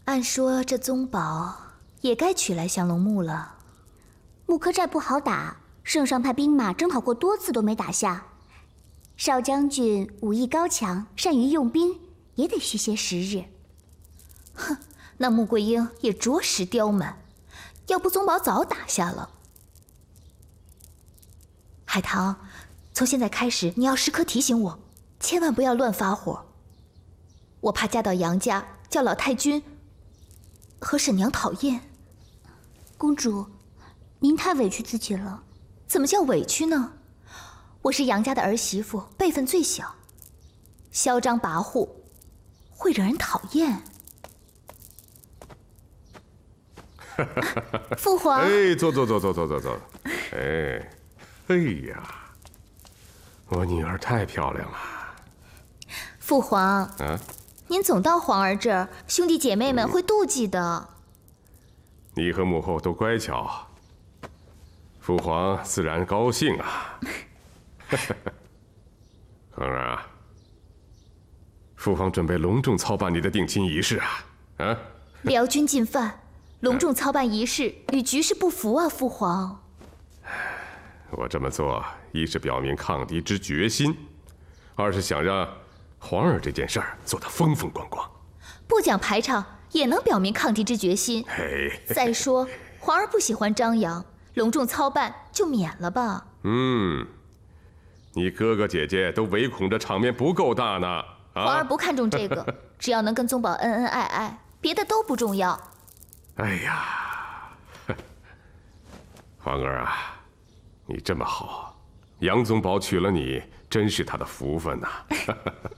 按说这宗保也该取来降龙木了。 木柯寨不好打，圣上派兵马征讨过多次都没打下。少将军武艺高强，善于用兵，也得需些时日。 哼，那穆桂英也着实刁蛮，要不宗保早打下了。海棠，从现在开始，你要时刻提醒我，千万不要乱发火。我怕嫁到杨家，叫老太君和婶娘讨厌。 公主，您太委屈自己了。 怎么叫委屈呢？我是杨家的儿媳妇，辈分最小，嚣张跋扈，会惹人讨厌。父皇， 哎，坐。哎呀，我女儿太漂亮了。 父皇，您总到皇儿这儿，兄弟姐妹们会妒忌的。 你和母后都乖巧，父皇自然高兴啊。恒儿啊，父皇准备隆重操办你的定亲仪式啊！ 辽军进犯，隆重操办仪式与局势不符啊，父皇。 我这么做，一是表明抗敌之决心，二是想让皇儿这件事儿做得风风光光。 不讲排场也能表明抗敌之决心。 嘿， 再说皇儿不喜欢张扬，隆重操办就免了吧。 你哥哥姐姐都唯恐这场面不够大呢。 皇儿不看重这个，只要能跟宗保恩恩爱爱，别的都不重要。 哎呀，皇儿啊，你这么好，杨宗保娶了你，真是他的福分呐。